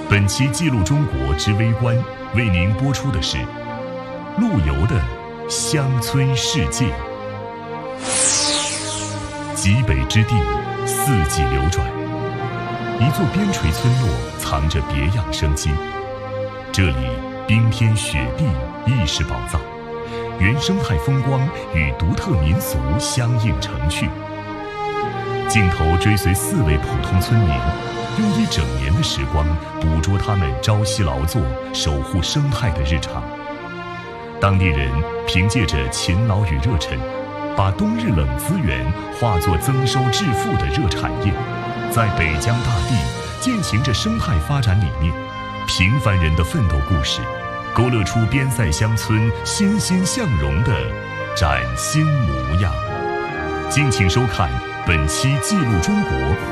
本期《记录中国之微观》为您播出的是陆游的乡村世界。极北之地，四季流转，一座边陲村落藏着别样生机。这里冰天雪地亦是宝藏，原生态风光与独特民俗相映成趣。镜头追随4位普通村民，用1整年的时光捕捉他们朝夕劳作、守护生态的日常。当地人凭借着勤劳与热忱，把冬日冷资源化作增收致富的热产业，在北疆大地践行着生态发展理念。平凡人的奋斗故事，勾勒出边塞乡村欣欣向荣的崭新模样。敬请收看本期《记录中国》